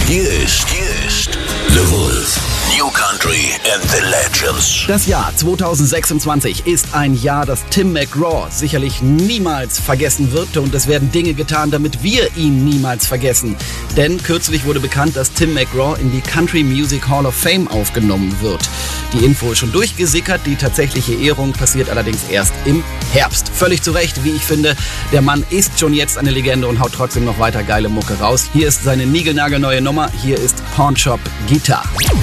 Hier ist The Wolf. New Country and the Legends. Das Jahr 2026 ist ein Jahr, das Tim McGraw sicherlich niemals vergessen wird, und es werden Dinge getan, damit wir ihn niemals vergessen. Denn kürzlich wurde bekannt, dass Tim McGraw in die Country Music Hall of Fame aufgenommen wird. Die Info ist schon durchgesickert, die tatsächliche Ehrung passiert allerdings erst im Herbst. Völlig zu Recht, wie ich finde. Der Mann ist schon jetzt eine Legende und haut trotzdem noch weiter geile Mucke raus. Hier ist seine niegelnagelneue Nummer, hier ist Pawn Shop Guitar.